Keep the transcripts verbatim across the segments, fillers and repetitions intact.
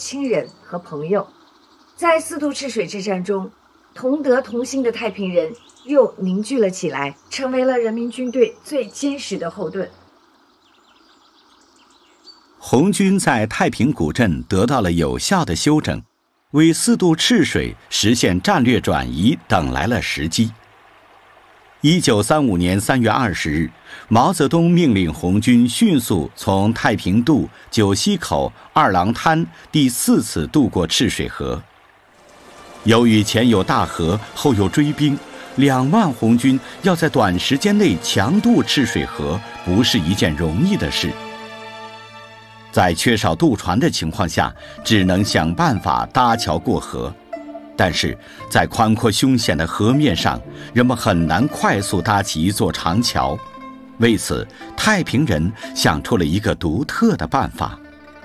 亲人和朋友。在四渡赤水之战中，同德同心的太平人又凝聚了起来，成为了人民军队最坚实的后盾。 红军在太平古镇得到了有效的休整，为四渡赤水实现战略转移等来了时机。一九三五年三月二十日，毛泽东命令红军迅速从太平渡、九溪口、二郎滩第四次渡过赤水河。由于前有大河，后有追兵，两万红军要在短时间内强渡赤水河，不是一件容易的事。在缺少渡船的情况下，只能想办法搭桥过河。但是在宽阔凶险的河面上，人们很难快速搭起一座长桥。为此，太平人想出了一个独特的办法。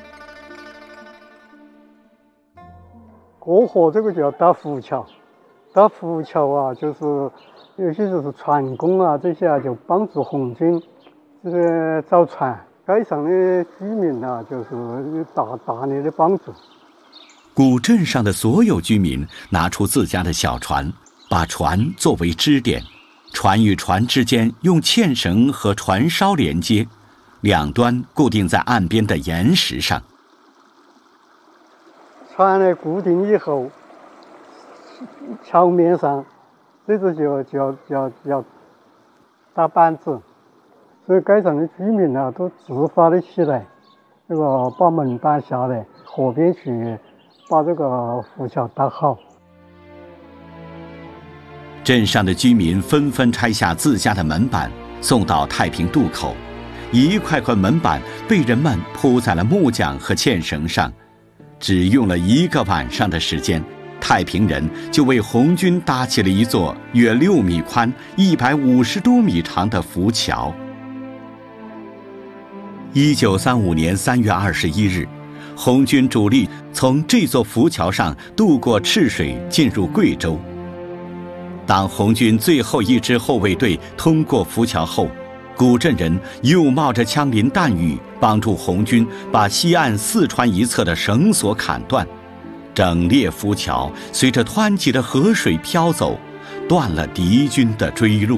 过河这个叫搭浮桥，搭浮桥啊，就是有些就是船工啊，这些啊就帮助红军这个造船。街上的居民啊，就是有大大力的帮助。 古镇上的所有居民拿出自家的小船，把船作为支点，船与船之间用纤绳和船梢连接，两端固定在岸边的岩石上。 船呢固定以后，桥面上这个就就要就要就要搭板子。所以街上的居民啊，都自发的起来，这个把门板下来，河边去把这个浮桥搭好。 镇上的居民纷纷拆下自家的门板，送到太平渡口。一块块门板被人们铺在了木桨和纤绳上，只用了一个晚上的时间，太平人就为红军搭起了一座约六米宽、一百五十多米长的浮桥。一九三五年三月二十一日，红军主力从这座浮桥上渡过赤水，进入贵州。当红军最后一支后卫队通过浮桥后，古镇人又冒着枪林弹雨，帮助红军把西岸四川一侧的绳索砍断。整列浮桥随着湍急的河水飘走，断了敌军的追路。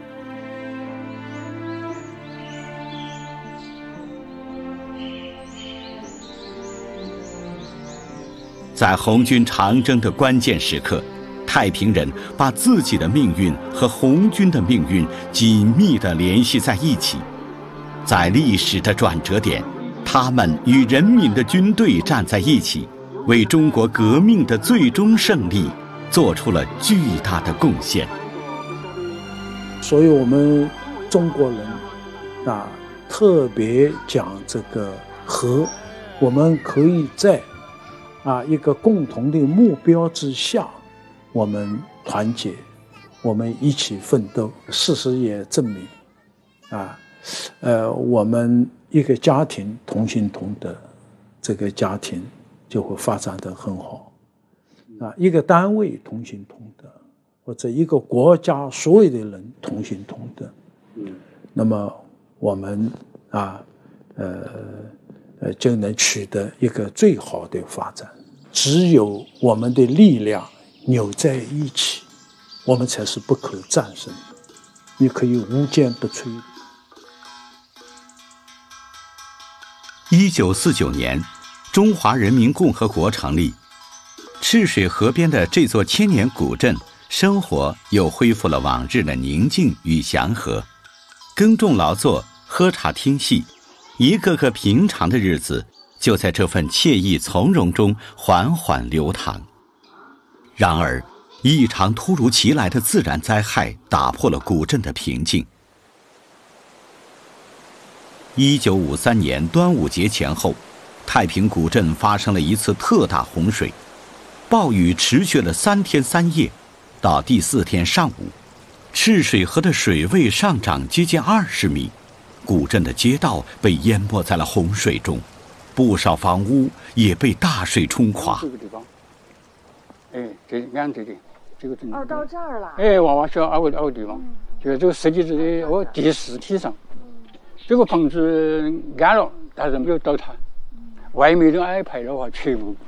在红军长征的关键时刻，太平人把自己的命运和红军的命运紧密地联系在一起。在历史的转折点，他们与人民的军队站在一起，为中国革命的最终胜利做出了巨大的贡献。 所以我们中国人啊，特别讲这个和，我们可以在啊一个共同的目标之下，我们团结，我们一起奋斗。事实也证明啊呃我们一个家庭同心同德，这个家庭就会发展得很好啊。一个单位同心同德，或者一个国家所有的人同心同德，嗯，那么我们啊呃呃就能取得一个最好的发展。只有我们的力量扭在一起，我们才是不可战胜的，你可以无坚不摧。 一九四九年，中华人民共和国成立，赤水河边的这座千年古镇，生活又恢复了往日的宁静与祥和。耕种劳作，喝茶听戏，一个个平常的日子就在这份惬意从容中缓缓流淌。然而，一场突如其来的自然灾害打破了古镇的平静。一九五三年端午节前后，太平古镇发生了一次特大洪水，暴雨持续了三天三夜，到第四天上午，赤水河的水位上涨接近二十米，古镇的街道被淹没在了洪水中，不少房屋也被大水冲垮。 这个地方，哎，这按这里，这个哦，到这儿了。 哎，娃娃小二个二个地方，就这个设计的哦第四梯上，这个房子安了，但是没有倒塌，外面的矮排的话全部